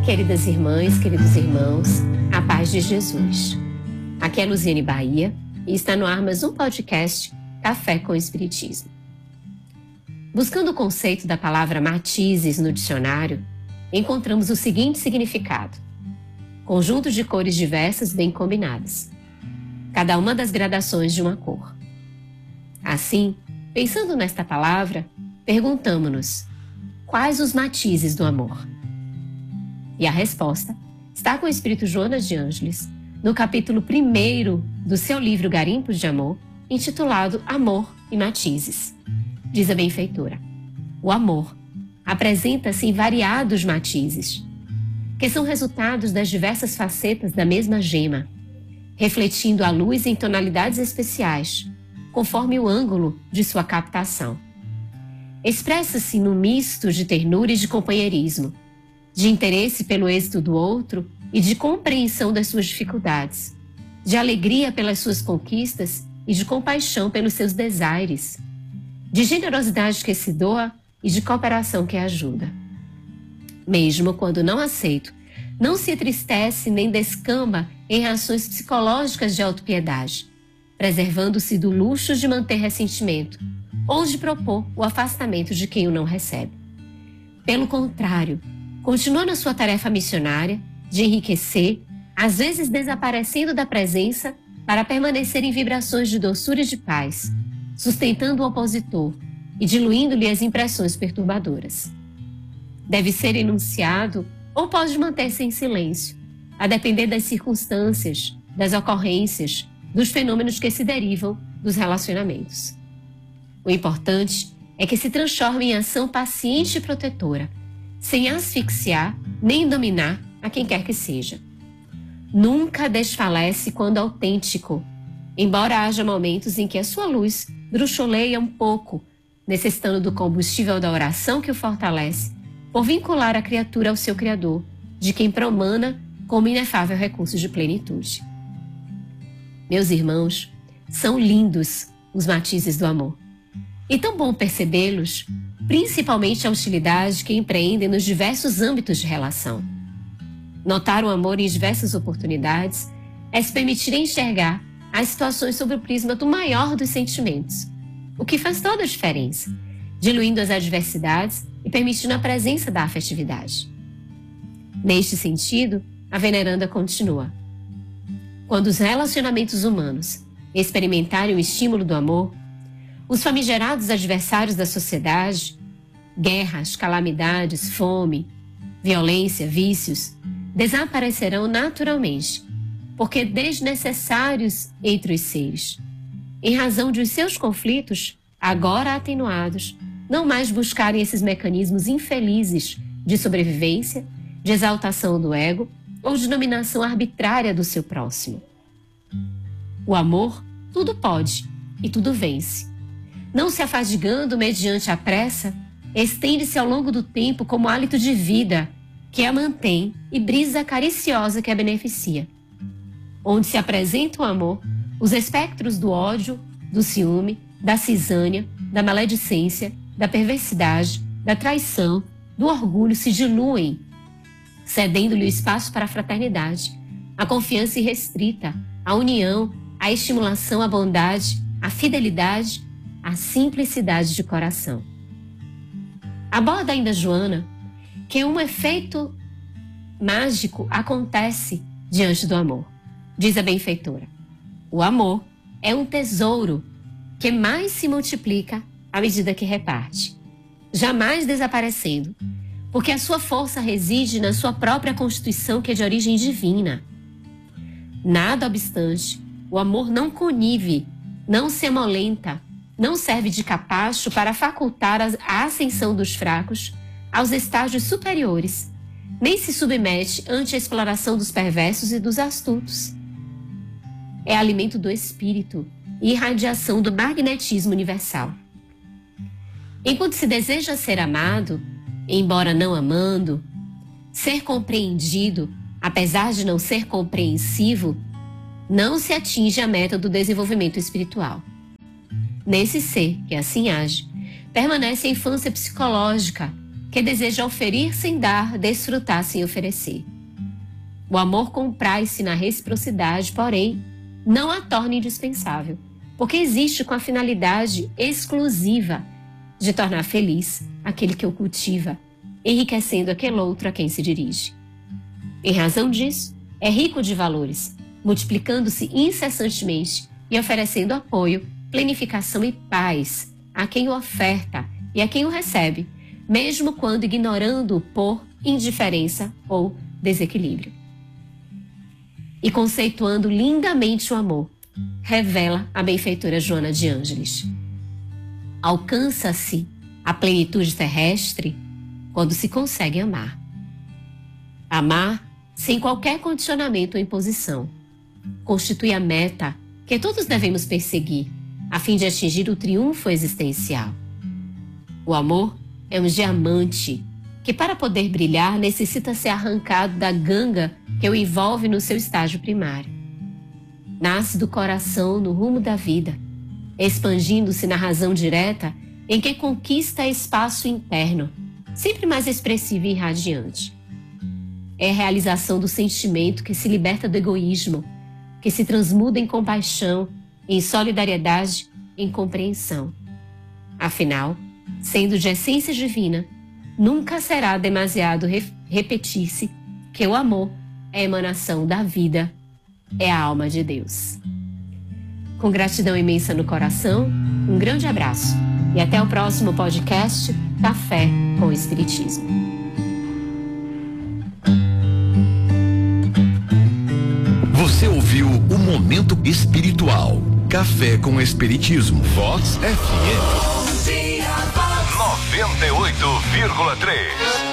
Queridas irmãs, queridos irmãos, a paz de Jesus. Aqui é Luziane Bahia e está no ar mais um podcast Café com Espiritismo. Buscando o conceito da palavra matizes no dicionário, encontramos o seguinte significado: conjunto de cores diversas bem combinadas, cada uma das gradações de uma cor. Assim, pensando nesta palavra, perguntamo-nos: quais os matizes do amor? E a resposta está com o Espírito Jonas de Ângeles, no capítulo 1 do seu livro Garimpos de Amor, intitulado Amor e Matizes. Diz a benfeitora: o amor apresenta-se em variados matizes, que são resultados das diversas facetas da mesma gema, refletindo a luz em tonalidades especiais, conforme o ângulo de sua captação. Expressa-se num misto de ternura e de companheirismo, de interesse pelo êxito do outro e de compreensão das suas dificuldades, de alegria pelas suas conquistas e de compaixão pelos seus desaires, de generosidade que se doa e de cooperação que ajuda. Mesmo quando não aceito, não se entristece nem descamba em reações psicológicas de autopiedade, preservando-se do luxo de manter ressentimento ou de propor o afastamento de quem o não recebe. Pelo contrário, continua na sua tarefa missionária de enriquecer, às vezes desaparecendo da presença para permanecer em vibrações de doçura e de paz, sustentando o opositor e diluindo-lhe as impressões perturbadoras. Deve ser enunciado ou pode manter-se em silêncio, a depender das circunstâncias, das ocorrências, dos fenômenos que se derivam dos relacionamentos. O importante é que se transforme em ação paciente e protetora, sem asfixiar nem dominar a quem quer que seja. Nunca desfalece quando autêntico, embora haja momentos em que a sua luz bruxuleia um pouco, necessitando do combustível da oração que o fortalece, por vincular a criatura ao seu Criador, de quem promana como inefável recurso de plenitude. Meus irmãos, são lindos os matizes do amor. E tão bom percebê-los, principalmente a utilidade que empreendem nos diversos âmbitos de relação. Notar o amor em diversas oportunidades é se permitir enxergar as situações sob o prisma do maior dos sentimentos, o que faz toda a diferença, diluindo as adversidades e permitindo a presença da afetividade. Neste sentido, a veneranda continua: quando os relacionamentos humanos experimentarem o estímulo do amor, os famigerados adversários da sociedade, guerras, calamidades, fome, violência, vícios, desaparecerão naturalmente, porque desnecessários entre os seres, em razão de os seus conflitos, agora atenuados, não mais buscarem esses mecanismos infelizes de sobrevivência, de exaltação do ego ou de dominação arbitrária do seu próximo. O amor tudo pode e tudo vence. Não se afadigando mediante a pressa, estende-se ao longo do tempo como hálito de vida, que a mantém, e brisa cariciosa que a beneficia. Onde se apresenta o amor, os espectros do ódio, do ciúme, da cisânia, da maledicência, da perversidade, da traição, do orgulho se diluem, cedendo-lhe o espaço para a fraternidade, a confiança irrestrita, a união, a estimulação, a bondade, a fidelidade, a simplicidade de coração. Aborda ainda Joana que um efeito mágico acontece diante do amor. Diz a benfeitora: o amor é um tesouro que mais se multiplica à medida que reparte, jamais desaparecendo, porque a sua força reside na sua própria constituição, que é de origem divina. Nada obstante, o amor não conive, não se emolenta, não serve de capacho para facultar a ascensão dos fracos aos estágios superiores, nem se submete ante a exploração dos perversos e dos astutos. É alimento do espírito e irradiação do magnetismo universal. Enquanto se deseja ser amado, embora não amando, ser compreendido, apesar de não ser compreensivo, não se atinge a meta do desenvolvimento espiritual. Nesse ser que assim age, permanece a infância psicológica, que deseja oferir sem dar, desfrutar sem oferecer. O amor compraz-se na reciprocidade, porém, não a torna indispensável, porque existe com a finalidade exclusiva de tornar feliz aquele que o cultiva, enriquecendo aquele outro a quem se dirige. Em razão disso, é rico de valores, multiplicando-se incessantemente e oferecendo apoio, planificação e paz a quem o oferta e a quem o recebe, mesmo quando ignorando-o por indiferença ou desequilíbrio. E conceituando lindamente o amor, revela a benfeitora Joana de Ângeles. Alcança-se a plenitude terrestre quando se consegue amar. Amar sem qualquer condicionamento ou imposição constitui a meta que todos devemos perseguir a fim de atingir o triunfo existencial. O amor é um diamante que, para poder brilhar, necessita ser arrancado da ganga que o envolve no seu estágio primário. Nasce do coração no rumo da vida, expandindo-se na razão direta em que conquista espaço interno, sempre mais expressivo e radiante. É a realização do sentimento que se liberta do egoísmo, que se transmuda em compaixão, em solidariedade, em compreensão. Afinal, sendo de essência divina, nunca será demasiado repetir-se que o amor é a emanação da vida, é a alma de Deus. Com gratidão imensa no coração, um grande abraço e até o próximo podcast Café com o Espiritismo. Você ouviu o Momento Espiritual. Café com Espiritismo. Vox FM 98,3.